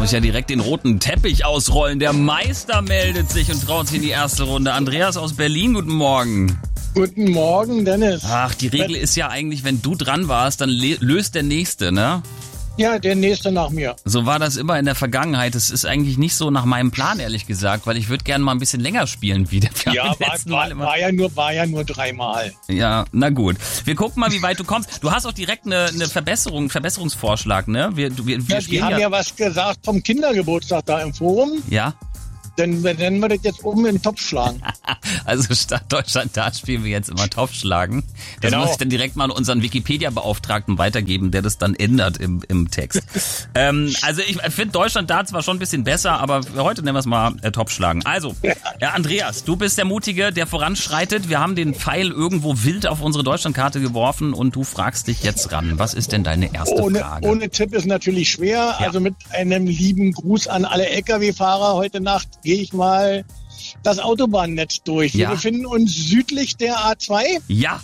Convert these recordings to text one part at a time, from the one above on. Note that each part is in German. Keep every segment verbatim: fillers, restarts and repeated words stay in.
muss ja direkt den roten Teppich ausrollen. Der Meister meldet sich und traut sich in die erste Runde. Andreas aus Berlin, guten Morgen. Guten Morgen, Dennis. Ach, die Regel ist ja eigentlich, wenn du dran warst, dann le- löst der Nächste, ne? Ja, der Nächste nach mir. So war das immer in der Vergangenheit. Das ist eigentlich nicht so nach meinem Plan, ehrlich gesagt, weil ich würde gerne mal ein bisschen länger spielen wieder. Wir Ja, haben war, letzten Mal war, immer- war, ja nur, war ja nur dreimal. Ja, na gut. Wir gucken mal, wie weit du kommst. Du hast auch direkt eine, eine Verbesserung, Verbesserungsvorschlag, ne? Wir, du- wir, wir Ja, die spielen haben ja, ja was gesagt vom Kindergeburtstag da im Forum. ja? Dann werden wir das jetzt oben in den Topf schlagen. Also statt Deutschland, da spielen wir jetzt immer Topf schlagen. Das Genau. muss ich dann direkt mal an unseren Wikipedia-Beauftragten weitergeben, der das dann ändert im, im Text. ähm, also ich finde Deutschland da zwar schon ein bisschen besser, aber für heute nennen wir es mal äh, Topf schlagen. Also, ja, Andreas, du bist der Mutige, der voranschreitet. Wir haben den Pfeil irgendwo wild auf unsere Deutschlandkarte geworfen und du fragst dich jetzt ran. Was ist denn deine erste Ohne, Frage? ohne Tipp ist natürlich schwer. Ja. Also mit einem lieben Gruß an alle L K W-Fahrer heute Nacht gehe ich mal das Autobahnnetz durch. Wir Ja. befinden uns südlich der A zwei, Ja,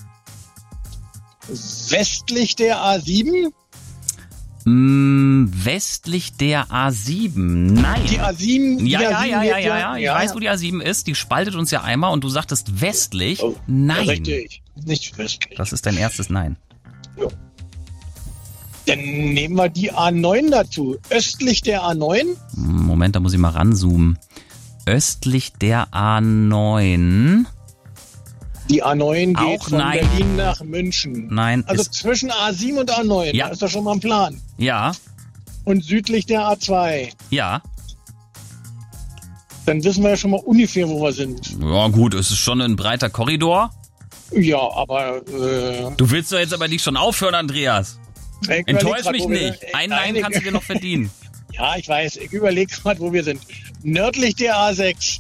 westlich der A sieben. mh, westlich der A sieben. Nein. Die A sieben, Ja, die ja, A sieben ja, ja, geht ja, ja. Ich weiß, wo die A sieben ist. Die spaltet uns ja einmal und du sagtest westlich. Oh, Nein. Richtig, nicht westlich. Das ist dein erstes Nein. Ja. Dann nehmen wir die A neun dazu. Östlich der A neun. Moment, da muss ich mal ranzoomen. Östlich der A neun. Die A neun geht Auch von nein. Berlin nach München. Nein, Also ist, zwischen A sieben und A neun. Ja. Da ist doch schon mal ein Plan. ja, Und südlich der A zwei. ja. Dann wissen wir ja schon mal ungefähr, wo wir sind. Ja gut, es ist schon ein breiter Korridor. Ja, aber äh, Du willst doch jetzt aber nicht schon aufhören, Andreas. ich überleg Enttäusch grad, mich wo wir- nicht. Ein Nein kannst du dir noch verdienen. Ja, ich weiß. Ich überlege gerade, wo wir sind. Nördlich der A sechs.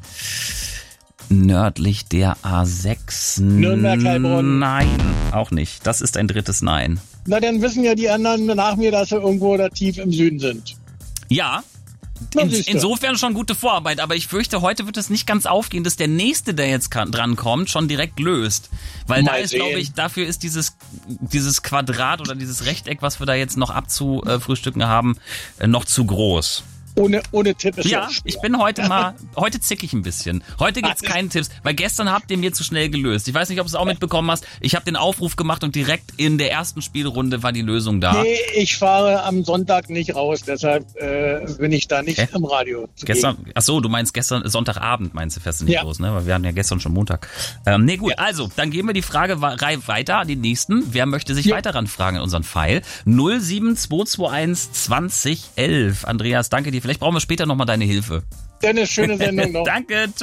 Nördlich der A sechs. Nürnberg-Heilbronn. Nein, auch nicht. Das ist ein drittes Nein. Na, dann wissen ja die anderen nach mir, dass sie irgendwo da tief im Süden sind. Ja, Na, in, siehste. insofern schon gute Vorarbeit, aber ich fürchte, heute wird es nicht ganz aufgehen, dass der Nächste, der jetzt kann, dran kommt, schon direkt löst. Weil da Mal ist, sehen. glaube ich, dafür ist dieses, dieses Quadrat oder dieses Rechteck, was wir da jetzt noch abzufrühstücken haben, äh, noch zu groß. Ohne, ohne Tipp ist Ja, auch schwer. ich bin heute mal, heute zick ich ein bisschen. Heute gibt's keine Tipps, weil gestern habt ihr mir zu schnell gelöst. Ich weiß nicht, ob du es auch mitbekommen hast. Ich habe den Aufruf gemacht und direkt in der ersten Spielrunde war die Lösung da. Nee, ich fahre am Sonntag nicht raus, deshalb äh, bin ich da nicht Hä? im Radio. Gestern, ach so, du meinst gestern, Sonntagabend meinst du, fährst du nicht Ja. los, ne? Weil wir hatten ja gestern schon Montag. Ähm, nee, gut, also, dann geben wir die Frage wa- rei- weiter an den nächsten. Wer möchte sich Ja. weiter ranfragen in unseren Pfeil? null sieben zwei zwei eins zwanzig elf. Andreas, danke dir. Vielleicht brauchen wir später nochmal deine Hilfe. Dennis, schöne Sendung noch. Danke,